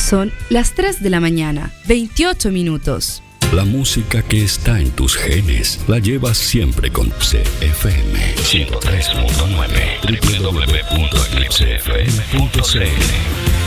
Son las 3 de la mañana, 28 minutos. La música que está en tus genes la llevas siempre con CFM 103.9 www.eclipsefm.cl